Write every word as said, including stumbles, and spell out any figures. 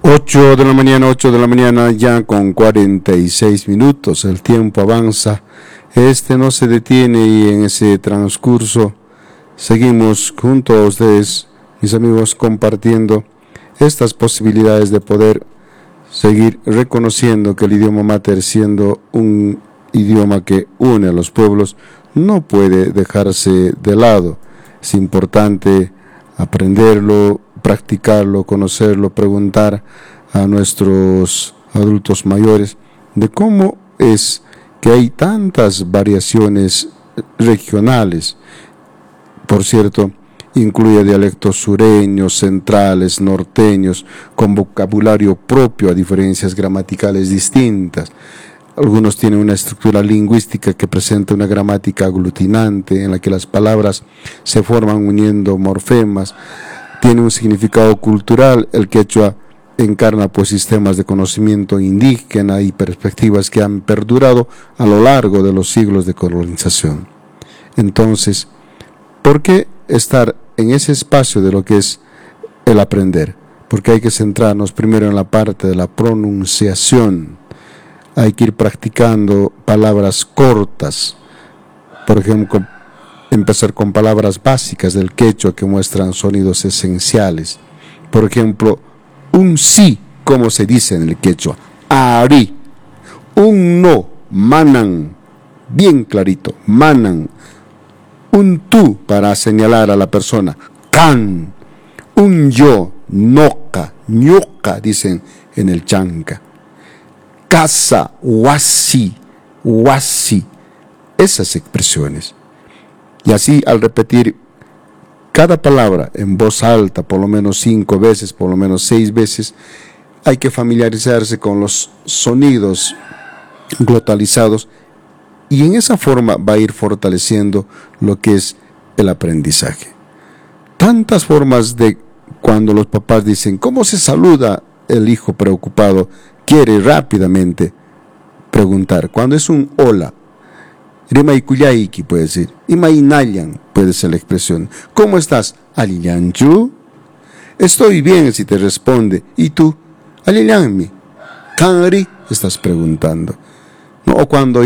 Ocho de la mañana, ocho de la mañana ya con cuarenta y seis minutos, el tiempo avanza, este no se detiene y en ese transcurso seguimos junto a ustedes, mis amigos, compartiendo estas posibilidades de poder seguir reconociendo que el idioma mater, siendo un idioma que une a los pueblos, no puede dejarse de lado. Es importante aprenderlo, practicarlo, conocerlo, preguntar a nuestros adultos mayores de cómo es que hay tantas variaciones regionales. Por cierto, incluye dialectos sureños, centrales, norteños, con vocabulario propio a diferencias gramaticales distintas. Algunos tienen una estructura lingüística que presenta una gramática aglutinante en la que las palabras se forman uniendo morfemas. Tiene un significado cultural. El quechua encarna pues sistemas de conocimiento indígena y perspectivas que han perdurado a lo largo de los siglos de colonización. Entonces, ¿por qué estar en ese espacio de lo que es el aprender? Porque hay que centrarnos primero en la parte de la pronunciación. Hay que ir practicando palabras cortas. Por ejemplo, empezar con palabras básicas del quechua que muestran sonidos esenciales. Por ejemplo, un sí, como se dice en el quechua, ari. Un no, manan, bien clarito, manan. Un tú, para señalar a la persona, can. Un yo, noca, ñoca, dicen en el chanca. Casa, huasi, huasi. Esas expresiones. Y así, al repetir cada palabra en voz alta, por lo menos cinco veces, por lo menos seis veces, hay que familiarizarse con los sonidos glotalizados y en esa forma va a ir fortaleciendo lo que es el aprendizaje. Tantas formas de cuando los papás dicen, ¿cómo se saluda? El hijo preocupado quiere rápidamente preguntar. Cuando es un hola, Rimaikuyaiki puede decir, Imainayan puede ser la expresión. ¿Cómo estás? Aliyanchu. Estoy bien si te responde. ¿Y tú? Aliyanmi. Kanri estás preguntando. No, o cuando